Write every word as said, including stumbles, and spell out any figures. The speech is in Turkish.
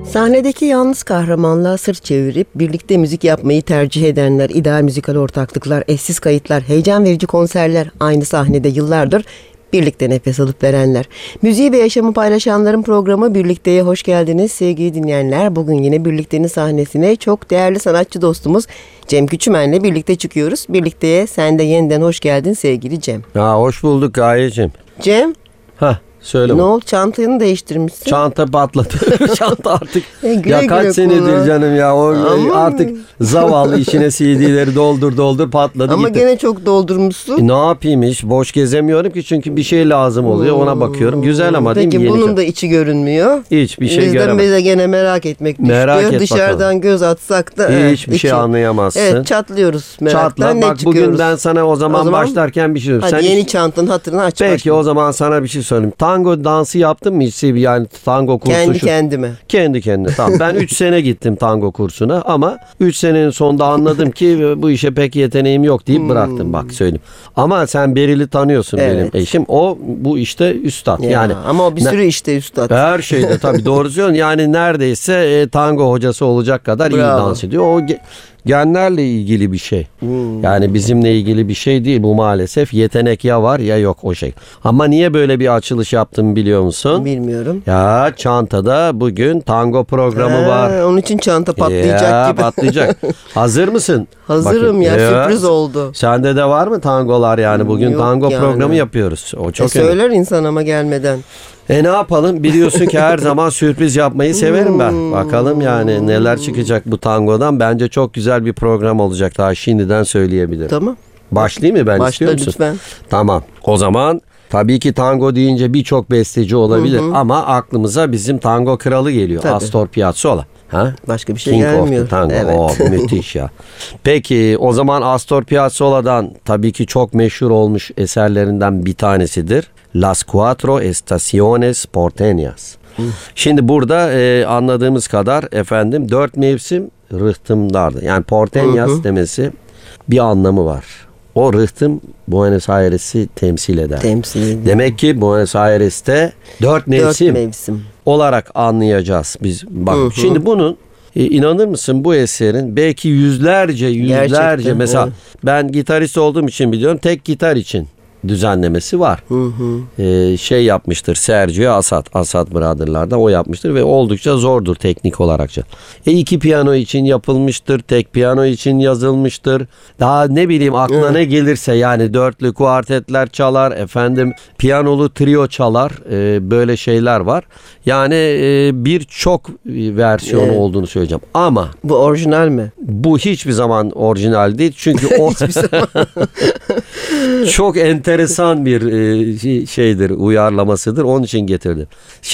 Sahnedeki yalnız kahramanlığa sırt çevirip birlikte müzik yapmayı tercih edenler, ideal müzikal ortaklıklar, eşsiz kayıtlar, heyecan verici konserler, aynı sahnede yıllardır birlikte nefes alıp verenler. Müziği ve yaşamı paylaşanların programı Birlikte'ye hoş geldiniz sevgili dinleyenler. Bugün yine Birlikte'nin sahnesine çok değerli sanatçı dostumuz Cem Küçümen'le birlikte çıkıyoruz. Birlikte'ye sen de yeniden hoş geldin sevgili Cem. Ha, hoş bulduk Gayecim. Cem. Hah. Söyle. Ne oldu? Çantanı değiştirmişsin. Çanta patladı. Çanta artık e, güle ya kaç güle senedir kullan. canım ya. O Ama... artık zavallı işine C D'leri doldur doldur patladı Ama gitti. gene çok doldurmuşsun. E, ne yapayım iş? Boş gezemiyorum ki çünkü bir şey lazım oluyor. Hmm. Ona bakıyorum. Güzel ama değil mi? Peki Yeni bunun çanta. da içi görünmüyor. Hiçbir şey Bizden göremem. bize gene merak etmek düştü. Merak et Dışarıdan bakalım. göz atsak da. Hiçbir içi. şey anlayamazsın. Evet, çatlıyoruz meraktan. Çatla. Ne Bak çıkıyoruz? bugün ben sana o zaman, O zaman başlarken bir şey söyleyeyim. hadi Sen yeni hiç... çantanın hatırını aç. Peki başla. o zaman sana bir şey söyleyeyim. Tango dansı yaptın mı hiç? Yani tango kursu. Kendi şu... kendime. Kendi kendine. Tamam. Ben üç sene gittim tango kursuna ama üç senenin sonunda anladım ki bu işe pek yeteneğim yok deyip Hmm. bıraktım, bak söyleyeyim. Ama sen Beril'i tanıyorsun, Evet. benim eşim. O bu işte üstad. Ya, yani ama o bir ne... sürü işte üstad. Her şeyde tabii doğru söylüyorsun. Yani neredeyse e, tango hocası olacak kadar Bravo. iyi dans ediyor. O ge- genlerle ilgili bir şey. Hmm. Yani bizimle ilgili bir şey değil bu maalesef. Yetenek ya var ya yok, o şey. Ama niye böyle bir açılış yaptım biliyor musun? Bilmiyorum. Ya çantada bugün tango programı Ha, var. onun için çanta patlayacak ya, gibi. patlayacak. Hazır mısın? Hazırım Bakayım. ya, sürpriz oldu. Sende de var mı tangolar yani? Bugün Yok tango yani. programı yapıyoruz. O çok e, önemli. söyler insan ama gelmeden. E ne yapalım? Biliyorsun ki her zaman sürpriz yapmayı severim ben. Bakalım yani neler çıkacak bu tangodan. Bence çok güzel bir program olacak. Daha şimdiden söyleyebilirim. Tamam. Başlayayım mı ben? Başla istiyor musun? lütfen. Tamam. O zaman tabii ki tango deyince birçok besteci olabilir. Hı hı. Ama aklımıza bizim tango kralı geliyor. Tabii. Astor Piazzolla. Ha? Başka bir şey King gelmiyor. of the Tango. Evet. Oo, müthiş ya. Peki o zaman Astor Piazzolla'dan tabii ki çok meşhur olmuş eserlerinden bir tanesidir. Las Cuatro Estaciones Porteñas. Hı. Şimdi burada e, anladığımız kadar efendim dört mevsim rıhtımlardı. Yani Porteñas hı hı. demesi bir anlamı var. O rıhtım Buenos Aires'i temsil eder. Temsil ediyor. Demek ki Buenos Aires'te dört mevsim, dört mevsim olarak anlayacağız biz. Bak hı hı. şimdi bunun e, inanır mısın bu eserin belki yüzlerce yüzlerce Gerçekten, mesela evet. Ben gitarist olduğum için biliyorum, tek gitar için düzenlemesi var. Hı hı. Ee, şey yapmıştır Sergio Assad, Assad Brother'lardan o yapmıştır ve oldukça zordur teknik olarakça. E iki piyano için yapılmıştır, tek piyano için yazılmıştır. Daha ne bileyim aklına evet. ne gelirse yani dörtlü kuartetler çalar, efendim piyanolu trio çalar, e, böyle şeyler var. Yani e, birçok versiyonu evet. olduğunu söyleyeceğim. Ama bu orijinal mi? Bu hiçbir zaman orijinal değil çünkü o çok enteresan bir e, şeydir, uyarlamasıdır. Onun için getirdim.